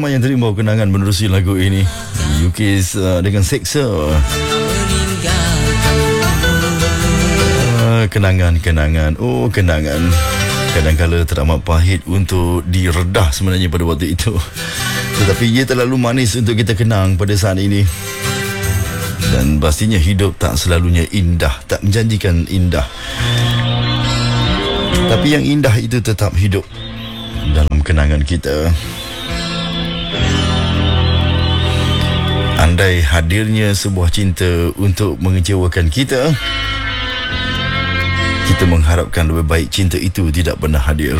ramai yang terima kenangan menerusi lagu ini. Yukis dengan Seksa. Kenangan. Oh, kenangan. Kadang-kala teramat pahit untuk diredah sebenarnya pada waktu itu. Tetapi ia terlalu manis untuk kita kenang pada saat ini. Dan pastinya hidup tak selalunya indah, tak menjanjikan indah. Tapi yang indah itu tetap hidup dalam kenangan kita. Andai hadirnya sebuah cinta untuk mengecewakan kita, kita mengharapkan lebih baik cinta itu tidak pernah hadir.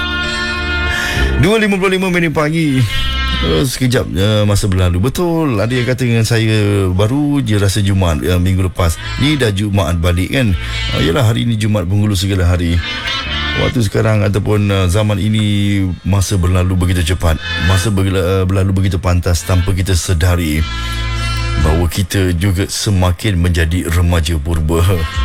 2.55 minit pagi. Sekejap masa berlalu. Betul, ada yang kata dengan saya, baru je rasa Jumaat minggu lepas. Ni dah Jumaat balik kan. Yalah, hari ni Jumaat penghulu segala hari. Waktu sekarang ataupun zaman ini, masa berlalu begitu cepat. Masa berlalu begitu pantas tanpa kita sedari bahawa kita juga semakin menjadi remaja purba.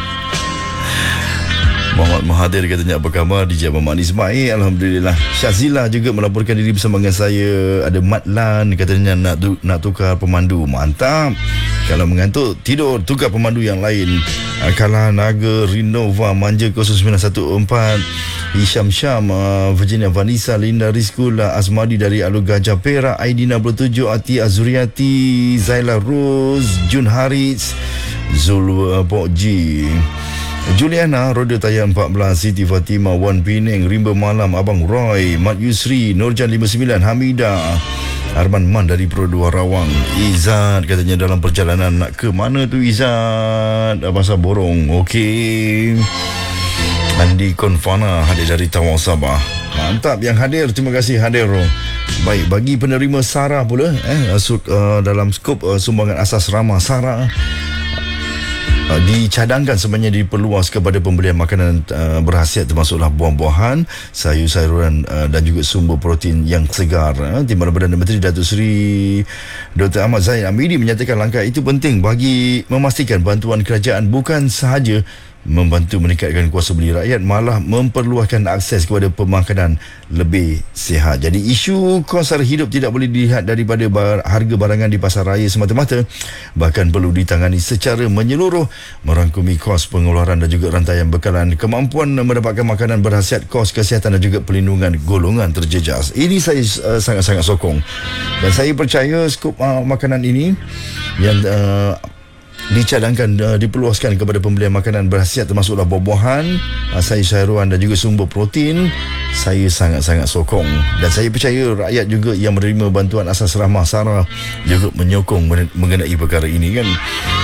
Muhammad Mahathir katanya, apa khabar? DJ Muhammad Ismail, Alhamdulillah. Syazila juga melaporkan diri bersama dengan saya. Ada Matlan katanya nak tukar pemandu. Mantap. Kalau mengantuk, tidur, tukar pemandu yang lain. Akala Naga Rinova Manja 0914, Hisham Syam, Virginia Vanessa, Linda Rizkula, Azmadi dari Alur Gajah Perak, Aidina 67, Ati Azuriati, Zaila Rose, Jun Harits, Zul Pokji, Juliana, Roda Tayan 14, Siti Fatimah, Wan Penang, Rimba Malam, Abang Roy, Mat Yusri, Nurjan 59, Hamida, Arman Man dari Pro 2 Rawang. Izzat katanya dalam perjalanan. Nak ke mana tu Izzat? Pasar Borong. Okey. Andi Konfana hadir dari Tawau Sabah. Mantap yang hadir. Terima kasih hadir. Baik, bagi penerima Sarah pula dalam skop sumbangan asas ramah Sarah, dicadangkan sebenarnya diperluas kepada pembelian makanan berkhasiat, termasuklah buah-buahan, sayur-sayuran dan juga sumber protein yang segar. Timbalan Perdana Menteri Datuk Seri Dr. Ahmad Zahid Amidi menyatakan langkah itu penting bagi memastikan bantuan kerajaan bukan sahaja membantu meningkatkan kuasa beli rakyat, malah memperluaskan akses kepada pemakanan lebih sihat. Jadi isu kos sara hidup tidak boleh dilihat daripada harga barangan di pasar raya semata-mata, bahkan perlu ditangani secara menyeluruh, merangkumi kos pengeluaran dan juga rantaian bekalan, kemampuan mendapatkan makanan berkhasiat, kos kesihatan dan juga pelindungan golongan terjejas. Ini saya sangat-sangat sokong, dan saya percaya skop makanan ini yang dicadangkan diperluaskan kepada pembelian makanan berkhasiat, termasuklah buah-buahan, sayur-sayuran dan juga sumber protein, saya sangat-sangat sokong. Dan saya percaya rakyat juga yang menerima bantuan asas rahmah Sarah juga menyokong mengenai perkara ini kan.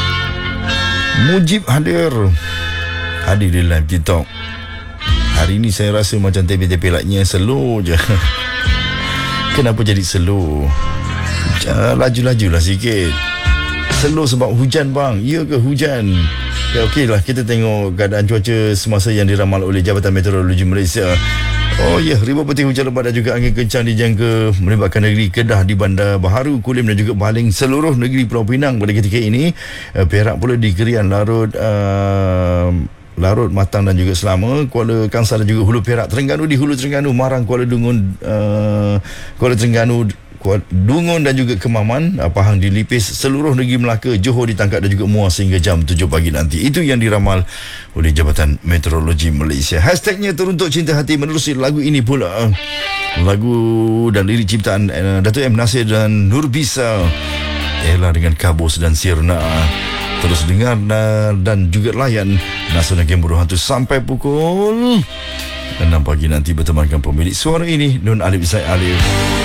Mujib hadir di live TikTok. Hari ini saya rasa macam tepi-tepi lightnya slow je. Kenapa jadi slow? Laju-lajulah sikit. Slow sebab hujan bang. Ya ke hujan? Ya, okeylah, kita tengok keadaan cuaca semasa yang diramal oleh Jabatan Meteorologi Malaysia. Oh ya, ribuan petir hujan lebat dan juga angin kencang dijangka melibatkan negeri Kedah di Bandar Baharu, Kulim dan juga Baling, seluruh negeri Pulau Pinang pada ketika ini. Perak pula di Kerian, Larut, Matang dan juga Selama, Kuala Kangsar dan juga Hulu Perak, Terengganu di Hulu Terengganu, Marang, Kuala Dungun, Kuala Terengganu, Dungun dan juga Kemaman, Pahang di Lipis, seluruh negeri Melaka, Johor ditangkap dan juga Muar sehingga jam 7 pagi nanti. Itu yang diramal oleh Jabatan Meteorologi Malaysia. Hashtagnya teruntuk cinta hati menerusi lagu ini pula. Lagu dan lirik ciptaan Datuk M. Nasir dan Nurbisa, Ella dengan Kabus dan Sirna. Terus dengar dan juga layan Nasional Game Buruh Hantu sampai pukul 6 pagi nanti bertemankan pemilik suara ini, Nun Alif Zaid Alif.